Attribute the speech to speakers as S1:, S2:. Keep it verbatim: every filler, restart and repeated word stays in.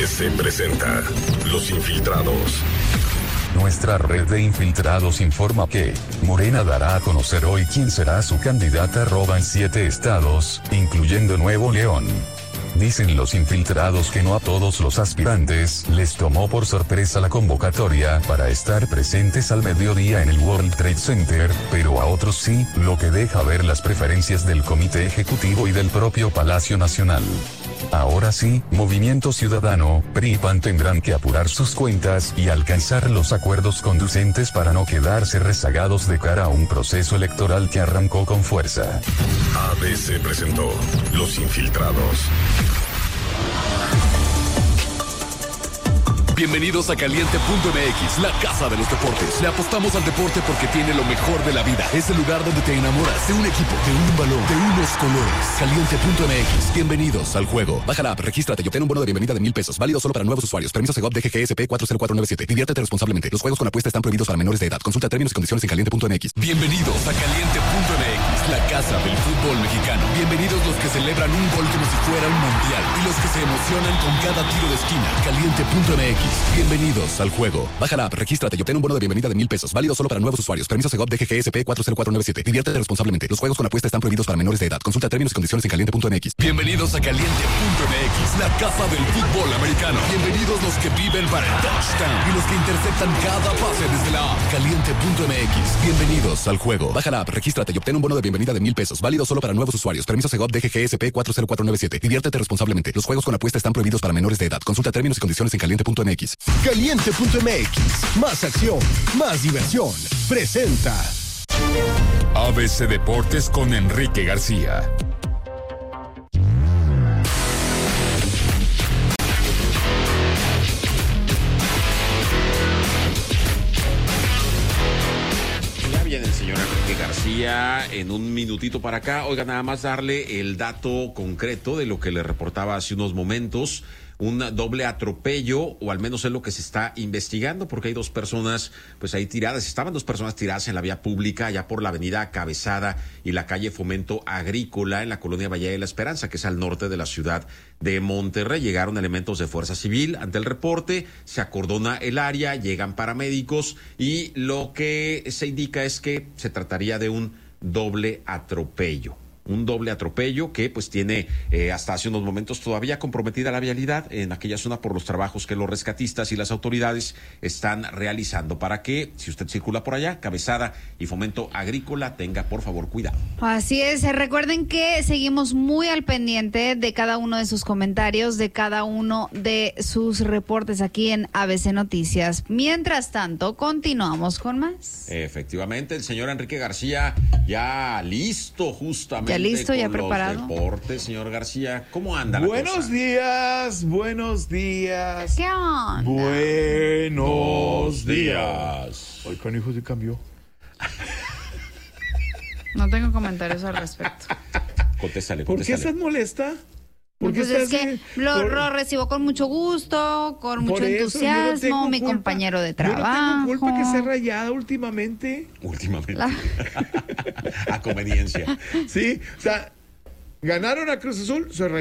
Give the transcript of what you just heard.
S1: B C presenta Los Infiltrados.
S2: Nuestra red de infiltrados informa que Morena dará a conocer hoy quién será su candidata roba en siete estados, incluyendo Nuevo León. Dicen los infiltrados que no a todos los aspirantes les tomó por sorpresa la convocatoria para estar presentes al mediodía en el World Trade Center, pero a otros sí, lo que deja ver las preferencias del Comité Ejecutivo y del propio Palacio Nacional. Ahora sí, Movimiento Ciudadano, P R I y P A N tendrán que apurar sus cuentas y alcanzar los acuerdos conducentes para no quedarse rezagados de cara a un proceso electoral que arrancó con fuerza.
S1: A B C presentó Los Infiltrados.
S3: Bienvenidos a Caliente punto M X, la casa de los deportes. Le apostamos al deporte porque tiene lo mejor de la vida. Es el lugar donde te enamoras de un equipo, de un balón, de unos colores. Caliente punto M X, bienvenidos al juego. Baja la app, regístrate y obtén un bono de bienvenida de mil pesos. Válido solo para nuevos usuarios. Permiso Segov D G G S P cuatro cero cuatro nueve siete. Diviértete responsablemente. Los juegos con apuesta están prohibidos para menores de edad. Consulta términos y condiciones en Caliente punto M X. Bienvenidos a Caliente punto M X, la casa del fútbol mexicano. Bienvenidos los que celebran un gol como si fuera un mundial y los que se emocionan con cada tiro de esquina. Caliente punto M X, bienvenidos al juego. Baja la app, regístrate y obtén un bono de bienvenida de mil pesos. Válido solo para nuevos usuarios. Permiso Segov D G G S P cuatro cero cuatro nueve siete. Diviértete responsablemente. Los juegos con apuesta están prohibidos para menores de edad. Consulta términos y condiciones en Caliente punto M X. Bienvenidos a Caliente punto M X, la casa del fútbol americano. Bienvenidos los que viven para el touchdown y los que interceptan cada pase desde la app. Caliente punto M X, bienvenidos al juego. Baja la app, regístrate y obtén un bono de bienvenida de mil pesos. Válido solo para nuevos usuarios. Permiso Segov D G G S P cuatro cero cuatro nueve siete. Diviértete responsablemente. Los juegos con apuesta están prohibidos para menores de edad. Consulta términos y condiciones en Caliente punto M X.
S4: Caliente punto M X, más acción, más diversión. Presenta
S5: A B C Deportes con Enrique García.
S6: Ya viene el señor Enrique García en un minutito para acá. Oiga, nada más darle el dato concreto de lo que le reportaba hace unos momentos. Un doble atropello, o al menos es lo que se está investigando, porque hay dos personas pues ahí tiradas, estaban dos personas tiradas en la vía pública, allá por la avenida Cabezada y la calle Fomento Agrícola, en la colonia Valle de la Esperanza, que es al norte de la ciudad de Monterrey. Llegaron elementos de Fuerza Civil ante el reporte, se acordona el área, llegan paramédicos y lo que se indica es que se trataría de un doble atropello. Un doble atropello que pues tiene eh, hasta hace unos momentos todavía comprometida la vialidad en aquella zona por los trabajos que los rescatistas y las autoridades están realizando para que, si usted circula por allá, Cabezada y Fomento Agrícola, tenga por favor cuidado.
S7: Así es, recuerden que seguimos muy al pendiente de cada uno de sus comentarios, de cada uno de sus reportes aquí en A B C Noticias. Mientras tanto, continuamos con más.
S6: Efectivamente, el señor Enrique García ya listo justamente.
S7: Ya listo, ya
S6: con
S7: preparado.
S6: Los deportes, señor García. ¿Cómo anda la
S8: Buenos
S6: cosa?
S8: días, buenos días.
S7: ¿Qué onda?
S8: Buenos días. Ay, canijo, se cambió.
S7: No tengo comentarios al respecto.
S6: Contéstale,
S8: ¿Por qué
S6: contéstale.
S8: estás molesta? ¿Por qué
S7: Pues
S8: estás
S7: es que
S8: en-
S7: lo,
S8: por-
S7: lo recibo con mucho gusto, con mucho
S8: por eso, yo no
S7: entusiasmo,
S8: tengo
S7: mi
S8: culpa.
S7: compañero de
S8: Yo
S7: trabajo.
S8: no tengo culpa que sea rayada últimamente.
S6: Últimamente.
S7: La-
S6: A conveniencia.
S8: Sí, o sea, ganaron a Cruz Azul, se